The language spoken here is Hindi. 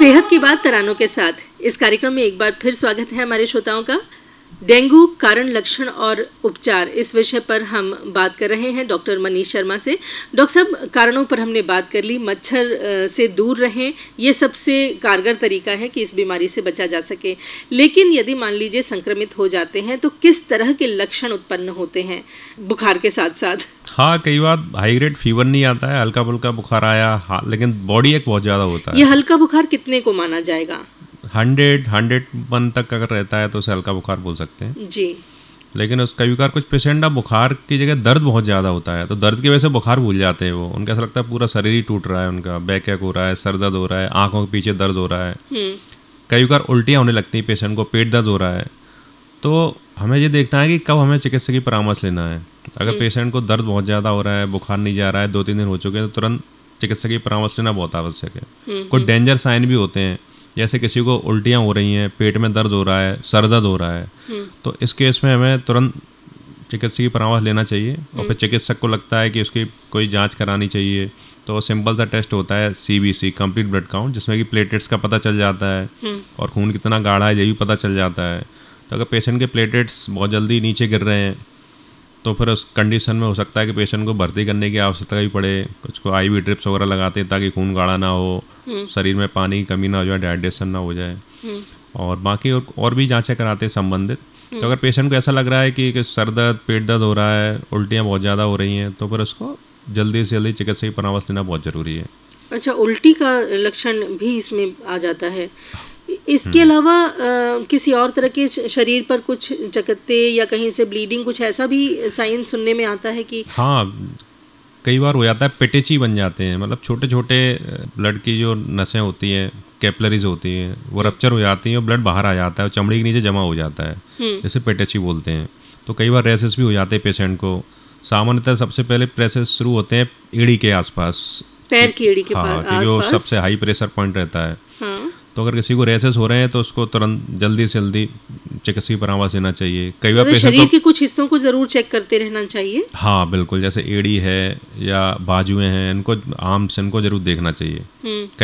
सेहत की बात तरानों के साथ इस कार्यक्रम में एक बार फिर स्वागत है हमारे श्रोताओं का। डेंगू कारण, लक्षण और उपचार, इस विषय पर हम बात कर रहे हैं डॉक्टर मनीष शर्मा से। डॉक्टर साहब, कारणों पर हमने बात कर ली, मच्छर से दूर रहें, ये सबसे कारगर तरीका है कि इस बीमारी से बचा जा सके। लेकिन यदि मान लीजिए संक्रमित हो जाते हैं तो किस तरह के लक्षण उत्पन्न होते हैं बुखार के साथ साथ? हाँ, कई बार हाई ग्रेड फीवर नहीं आता है, हल्का फुल्का बुखार आया, हाँ, लेकिन बॉडी एक बहुत ज़्यादा होता है। ये हल्का बुखार कितने को माना जाएगा? 101 तक अगर रहता है तो उसे हल्का बुखार बोल सकते हैं जी। लेकिन उस कई बार कुछ पेशेंट अब बुखार की जगह दर्द बहुत ज़्यादा होता है, तो दर्द की वजह से बुखार भूल जाते हैं। वो उनका ऐसा लगता है पूरा शरीर ही टूट रहा है, उनका बैक एक हो रहा है, सर दर्द हो रहा है, आँखों के पीछे दर्द हो रहा है, कई बार उल्टियाँ होने लगती हैं पेशेंट को, पेट दर्द हो रहा है। तो हमें ये देखना है कि कब हमें चिकित्सक की परामर्श लेना है। अगर पेशेंट को दर्द बहुत ज़्यादा हो रहा है, बुखार नहीं जा रहा है, 2-3 दिन हो चुके हैं, तो तुरंत चिकित्सक की परामर्श लेना बहुत आवश्यक है। कुछ डेंजर साइन भी होते हैं, जैसे किसी को उल्टियाँ हो रही हैं, पेट में दर्द हो रहा है, सर दर्द हो रहा है, तो इस केस में हमें तुरंत चिकित्सक की परामर्श लेना चाहिए। और फिर चिकित्सक को लगता है कि उसकी कोई जांच करानी चाहिए, तो सिंपल सा टेस्ट होता है CBC, कंप्लीट ब्लड काउंट, जिसमें कि प्लेटलेट्स का पता चल जाता है और खून कितना गाढ़ा है ये भी पता चल जाता है। तो अगर पेशेंट के प्लेटलेट्स बहुत जल्दी नीचे गिर रहे हैं तो फिर उस कंडीशन में हो सकता है कि पेशेंट को भर्ती करने की आवश्यकता भी पड़े। कुछ को IV ड्रिप्स वगैरह लगाते हैं ताकि खून गाढ़ा ना हो, शरीर में पानी की कमी ना हो जाए, डिहाइड्रेशन ना हो जाए, और बाकी और भी जांचें कराते हैं संबंधित। तो अगर पेशेंट को ऐसा लग रहा है कि सर दर्द, पेट दर्द हो रहा है, उल्टियाँ बहुत ज़्यादा हो रही हैं, तो फिर उसको जल्दी से जल्दी चिकित्सक की परामर्श लेना बहुत ज़रूरी है। अच्छा, उल्टी का लक्षण भी इसमें आ जाता है। इसके अलावा किसी और तरह के शरीर पर कुछ चकत्ते या कहीं से ब्लीडिंग, कुछ ऐसा भी साइन सुनने में आता है कि? हाँ, कई बार हो जाता है, पेटेची बन जाते हैं, मतलब छोटे छोटे ब्लड की जो नसें होती हैं, कैपिलरीज होती हैं, वो रप्चर हो जाती हैं और ब्लड बाहर आ जाता है और चमड़ी के नीचे जमा हो जाता है, जैसे पेटेची बोलते हैं। तो कई बार रैसेस भी हो जाते हैं पेशेंट को। सामान्यतः सबसे पहले रैसेस शुरू होते हैं एड़ी के आसपास, पैर की एड़ी के पास, क्योंकि वो सबसे हाई प्रेशर पॉइंट रहता है। तो अगर किसी को रैसेस हो रहे हैं तो उसको तुरंत जल्दी से जल्दी चिकित्सक की परामर्श लेना चाहिए। कई बार पेशेंट शरीर के कुछ हिस्सों को जरूर चेक करते रहना चाहिए। हाँ बिल्कुल, जैसे एड़ी है या बाजुएं हैं, इनको आर्म्स, इनको जरूर देखना चाहिए।